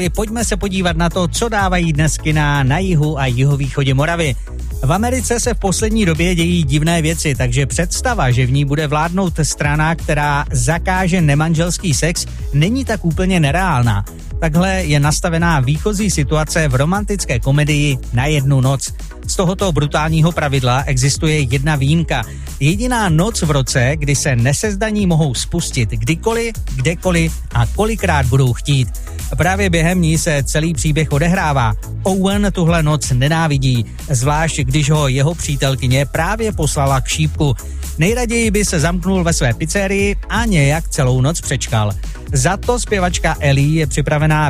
Pojďme se podívat na to, co dávají dnes kina na jihu a jihovýchodě Moravy. V Americe se v poslední době dějí divné věci, takže představa, že v ní bude vládnout strana, která zakáže nemanželský sex, není tak úplně nereálná. Takhle je nastavená výchozí situace v romantické komedii Na jednu noc. Z tohoto brutálního pravidla existuje jedna výjimka. Jediná noc v roce, kdy se nesezdaní mohou spustit kdykoliv, kdekoliv a kolikrát budou chtít. Právě během ní se celý příběh odehrává. Owen tuhle noc nenávidí, zvlášť když ho jeho přítelkyně právě poslala k šípku. Nejraději by se zamknul ve své pizzerii a nějak celou noc přečkal. Za to zpěvačka Ellie je připravená